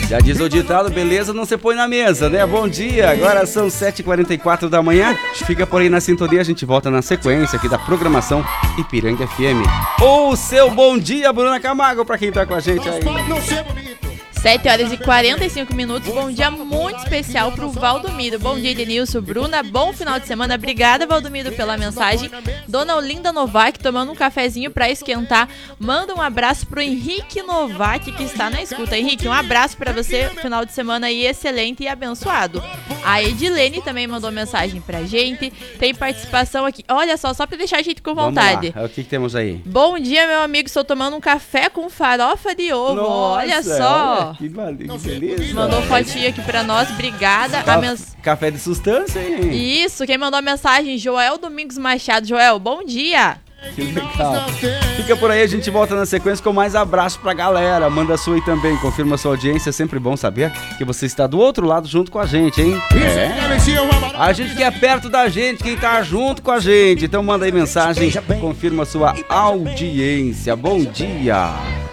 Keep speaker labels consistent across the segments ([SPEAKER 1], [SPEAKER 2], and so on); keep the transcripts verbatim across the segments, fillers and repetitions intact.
[SPEAKER 1] Já diz o ditado, beleza não se põe na mesa, né? Bom dia, agora são sete e quarenta e quatro da manhã. Fica por aí na sintonia, a gente volta na sequência aqui da programação Ipiranga F M. O seu bom dia, Bruna Camargo, pra quem tá com a gente aí.
[SPEAKER 2] sete horas e quarenta e cinco minutos, bom dia muito especial pro Valdomiro. Bom dia, Denilson, Bruna, bom final de semana. Obrigada, Valdomiro, pela mensagem. Dona Olinda Novak tomando um cafezinho pra esquentar. Manda um abraço pro Henrique Novak, que está na escuta. Henrique, um abraço pra você, final de semana aí excelente e abençoado. A Edilene também mandou mensagem pra gente. Tem participação aqui, olha só, só pra deixar a gente com vontade.
[SPEAKER 1] Vamos lá. O que, que temos aí?
[SPEAKER 2] Bom dia, meu amigo, estou tomando um café com farofa de ovo. Nossa, olha só. Olha.
[SPEAKER 1] Que beleza.
[SPEAKER 2] Mandou fotinho aqui pra nós, obrigada.
[SPEAKER 1] Ca-
[SPEAKER 2] a mens...
[SPEAKER 1] Café de sustância, hein?
[SPEAKER 2] Isso, quem mandou a mensagem, Joel Domingos Machado. Joel, bom dia.
[SPEAKER 1] Que legal. Fica por aí, a gente volta na sequência com mais abraço pra galera. Manda a sua aí também, confirma a sua audiência. É sempre bom saber que você está do outro lado junto com a gente, hein? É. A gente que é perto da gente, quem tá junto com a gente. Então manda aí mensagem, confirma a sua audiência. Bom dia.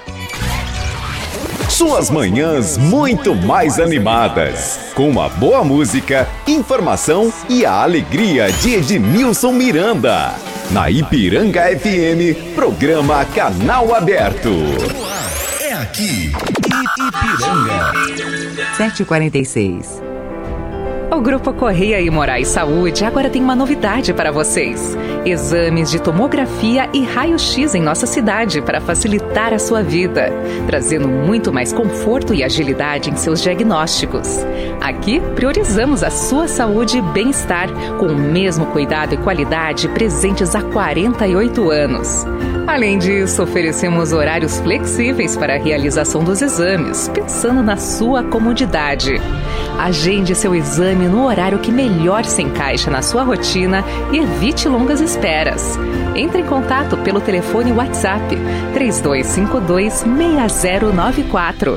[SPEAKER 3] Suas manhãs muito mais animadas, com uma boa música, informação e a alegria de Edmilson Miranda. Na Ipiranga F M, programa Canal Aberto.
[SPEAKER 4] É aqui, Ipiranga.
[SPEAKER 5] sete e quarenta e seis. O Grupo Correia e Moraes Saúde agora tem uma novidade para vocês. Exames de tomografia e raio-x em nossa cidade para facilitar a sua vida, trazendo muito mais conforto e agilidade em seus diagnósticos. Aqui, priorizamos a sua saúde e bem-estar, com o mesmo cuidado e qualidade presentes há quarenta e oito anos. Além disso, oferecemos horários flexíveis para a realização dos exames, pensando na sua comodidade. Agende seu exame no horário que melhor se encaixa na sua rotina e evite longas esperas. Entre em contato pelo telefone WhatsApp três dois cinco dois, seis zero nove quatro.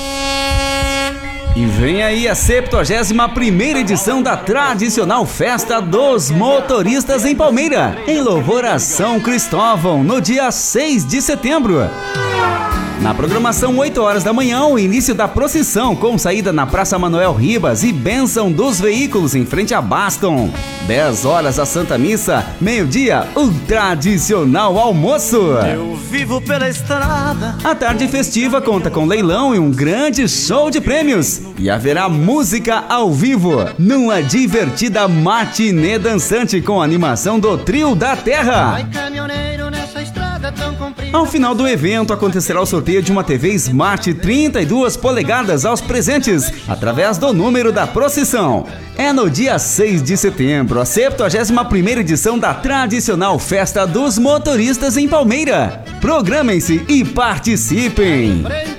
[SPEAKER 1] E vem aí a septuagésima primeira edição da tradicional Festa dos Motoristas em Palmeira, em louvor a São Cristóvão, no dia seis de setembro. Na programação, oito horas da manhã, o início da procissão, com saída na Praça Manuel Ribas e bênção dos veículos em frente a Baston. dez horas a Santa Missa, meio-dia, o tradicional almoço.
[SPEAKER 6] Eu vivo pela estrada.
[SPEAKER 1] A tarde festiva conta com leilão e um grande show de prêmios. E haverá música ao vivo, numa divertida matinê dançante com animação do Trio da Terra.
[SPEAKER 6] Vai caminhoneiro nessa estrada tão comprida.
[SPEAKER 1] Ao final do evento acontecerá o sorteio de uma T V Smart trinta e duas polegadas aos presentes, através do número da procissão. É no dia seis de setembro, a septuagésima primeira edição da tradicional Festa dos Motoristas em Palmeira. Programem-se e participem!